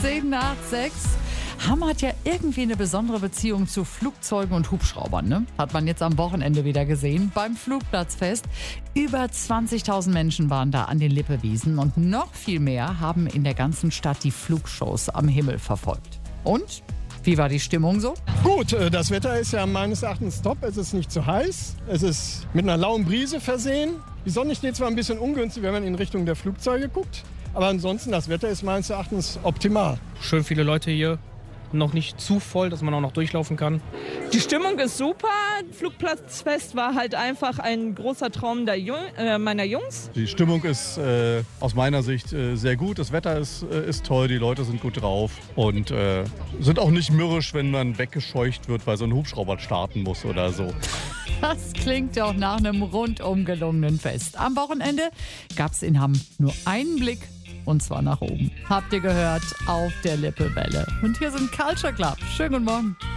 10 nach 6. Hamm hat ja irgendwie eine besondere Beziehung zu Flugzeugen und Hubschraubern, ne? Hat man jetzt am Wochenende wieder gesehen beim Flugplatzfest. Über 20.000 Menschen waren da an den Lippewiesen und noch viel mehr haben in der ganzen Stadt die Flugshows am Himmel verfolgt. Und? Wie war die Stimmung so? Gut, das Wetter ist ja meines Erachtens top. Es ist nicht zu heiß. Es ist mit einer lauen Brise versehen. Die Sonne steht zwar ein bisschen ungünstig, wenn man in Richtung der Flugzeuge guckt. Aber ansonsten, das Wetter ist meines Erachtens optimal. Schön viele Leute hier. Noch nicht zu voll, dass man auch noch durchlaufen kann. Die Stimmung ist super. Flugplatzfest war halt einfach ein großer Traum meiner Jungs. Die Stimmung ist aus meiner Sicht sehr gut. Das Wetter ist toll, die Leute sind gut drauf und sind auch nicht mürrisch, wenn man weggescheucht wird, weil so ein Hubschrauber starten muss oder so. Das klingt doch nach einem rundum gelungenen Fest. Am Wochenende gab es in Hamm nur einen Blick. Und zwar nach oben. Habt ihr gehört? Auf der Lippewelle. Und hier sind Culture Club. Schönen guten Morgen.